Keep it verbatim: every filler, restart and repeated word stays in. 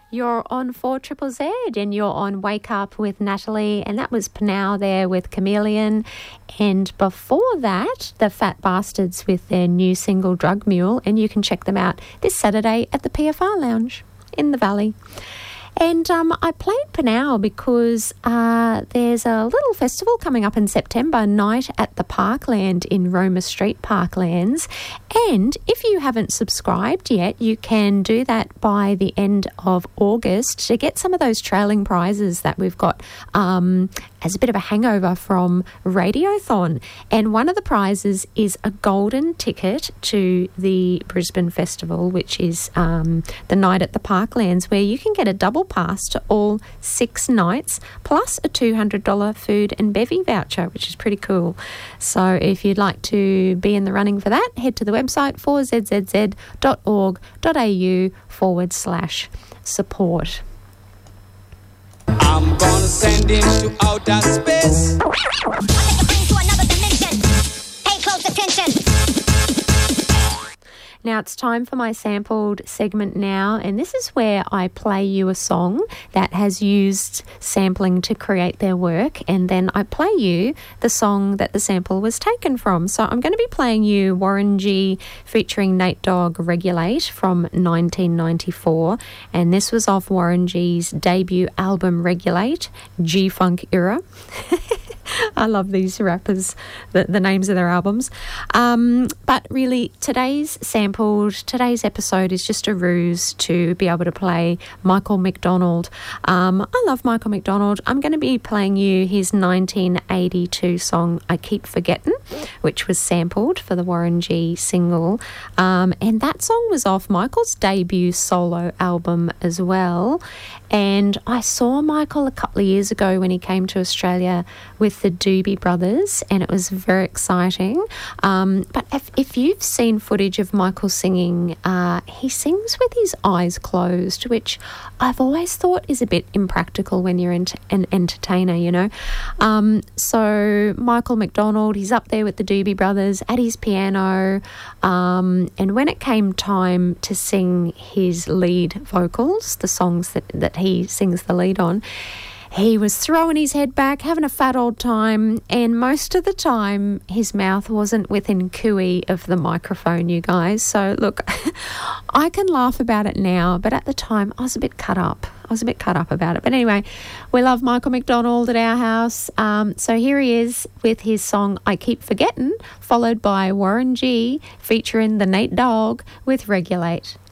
You're on four Triple Z and you're on Wake Up with Natalie, and that was Pnow there with Chameleon. And before that, the Fat Bastards with their new single Drug Mule, and you can check them out this Saturday at the P F R Lounge in the Valley. And um, I played Pnow because uh, there's a little festival coming up in September, Night at the Parkland in Roma Street Parklands. And if you haven't subscribed yet, you can do that by the end of August to get some of those trailing prizes that we've got um, as a bit of a hangover from Radiothon. And one of the prizes is a golden ticket to the Brisbane Festival, which is um, the Night at the Parklands, where you can get a double pass to all six nights, plus a two hundred dollars food and bevy voucher, which is pretty cool. So if you'd like to be in the running for that, head to the website four z z z dot org dot a u forward slash support. I'm gonna send him to outer space. I'll take your brain to another dimension. Pay close attention. Now it's time for my sampled segment now, and this is where I play you a song that has used sampling to create their work, and then I play you the song that the sample was taken from. So I'm going to be playing you Warren G featuring Nate Dogg, Regulate, from nineteen ninety-four, and this was off Warren G's debut album Regulate, G-Funk Era. I love these rappers, the, the names of their albums. Um, but really, today's sampled, today's episode is just a ruse to be able to play Michael McDonald. Um, I love Michael McDonald. I'm going to be playing you his nineteen eighty-two song, I Keep Forgettin', which was sampled for the Warren G single. Um, and that song was off Michael's debut solo album as well. And I saw Michael a couple of years ago when he came to Australia with the Doobie Brothers, and it was very exciting. Um, but if, if you've seen footage of Michael singing, uh, he sings with his eyes closed, which I've always thought is a bit impractical when you're ent- an entertainer, you know. Um, so Michael McDonald, he's up there with the Doobie Brothers at his piano, um, and when it came time to sing his lead vocals, the songs that, that he sings the lead on, he was throwing his head back, having a fat old time, and most of the time his mouth wasn't within cooey of the microphone, you guys. So look, I can laugh about it now, but at the time I was a bit cut up. I was a bit cut up about it. But anyway, we love Michael McDonald at our house. Um, so here he is with his song I Keep Forgettin', followed by Warren G featuring the Nate Dogg with Regulate.